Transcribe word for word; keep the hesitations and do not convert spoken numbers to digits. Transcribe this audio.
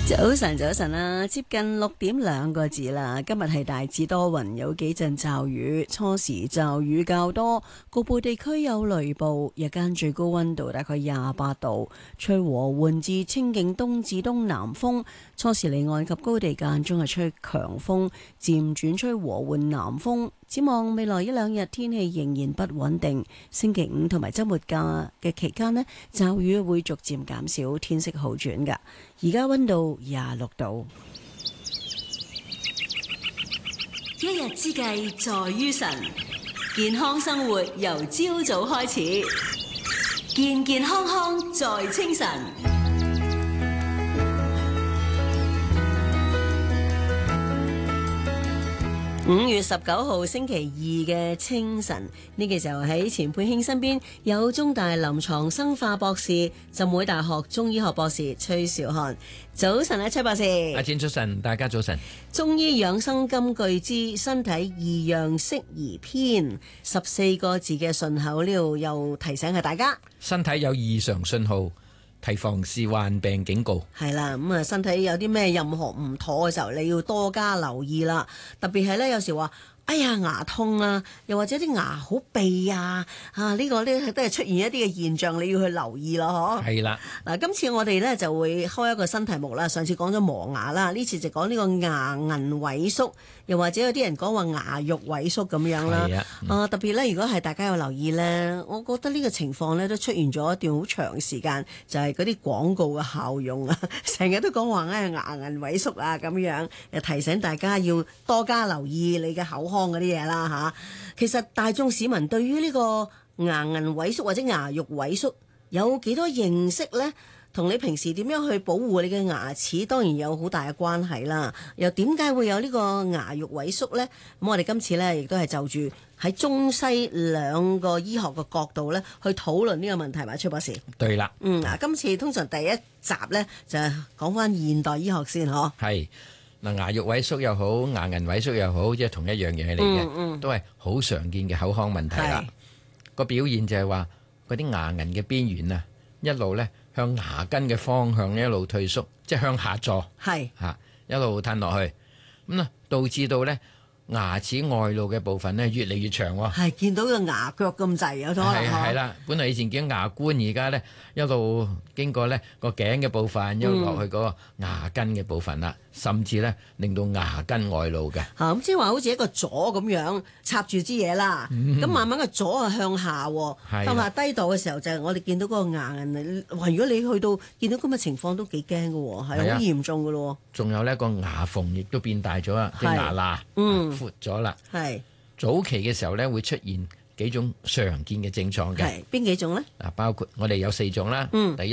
早晨，早晨啦，接近六點兩個字啦。今日係大致多雲，有幾陣驟雨，初時驟雨較多，局部地區有雷暴。日間最高溫度大概廿八度，吹和緩至清勁東至東南風。初時離岸及高地間中係吹強風，漸轉吹和緩南風。展望未來一兩日天氣仍然不穩定，星期五同埋週末假嘅期間呢，驟雨會逐漸減少，天色好轉㗎。而家溫度廿六度。一日之計在於晨，健康生活由朝早開始，健健康康在清晨。五月十九號星期二嘅清晨，呢個時候喺錢佩卿身邊有中大臨床生化博士、浸會大學中醫學博士崔兆漢。早晨啊，崔博士。 阿展早晨，大家早晨。 中醫養生金句之身體異樣適宜篇，十四個字嘅順口溜，又提醒下大家， 身體有異常信號，提防是患病警告。 係啦，咁啊，身體有啲咩任何唔妥嘅時候，你要多加留意啦。特別係咧，有時話，哎呀牙痛啊，又或者啲牙好痹啊，啊呢、這個呢都係出現一啲嘅現象，你要去留意咯，嗬。係啦， 嗱，今次我哋咧就會開一個新題目啦。上次講咗磨牙啦，呢次就講呢個牙齦萎縮，又或者有啲人講話牙肉萎縮咁樣啦。啊，嗯、啊，特別咧，如果係大家有留意咧，我覺得呢個情況咧都出現咗一段好長時間，就係嗰啲廣告嘅效用啊，成日都講話咧牙齦萎縮啊咁樣，又提醒大家要多加留意你嘅口嗰啲嘢啦吓，其實大眾市民對於呢個牙齦萎縮或者牙肉萎縮有幾多認識呢？同你平時點樣去保護你嘅牙齒，當然有好大嘅關係啦。又點解會有呢個牙肉萎縮呢？咁我哋今次呢，亦都係就住喺中西兩個醫學嘅角度呢，去討論呢個問題，嘛，崔博士。 對啦， 嗯，嗱，今次通常第一集呢，就係講翻現代醫學先，嗬。係。 嗱，牙肉萎縮又好，牙齦萎縮又好，即係同一樣嘢嚟嘅，嗯嗯、都係好常見嘅口腔問題啦。個表現就係話嗰啲牙齦嘅邊緣啊，一路咧向牙根嘅方向一路退縮，即係向下坐，係嚇、啊、一路褪落去，咁啊導致到咧牙齒外露嘅部分咧越嚟越長喎。係見到個牙腳咁滯有咗啦。係係啦，本來以前叫牙冠，而家咧一路經過咧個頸嘅部分，一路落去嗰個牙根嘅部分啦。嗯甚至咧令到牙根外露嘅， 嚇咁即係話好似一個左咁樣插住支嘢啦，咁、嗯、慢慢個左啊向下，向下低度嘅時候就係我哋見到嗰個牙齦。哇！如果你去到見到咁嘅情況都幾驚嘅喎，係好嚴重嘅咯。仲有呢個牙縫亦都變大咗啦，啲牙罅嗯闊咗啦。係早期嘅時候咧會出現幾種常見嘅症狀嘅，係邊幾種咧？嗱，包括我哋有四種啦。嗯，第一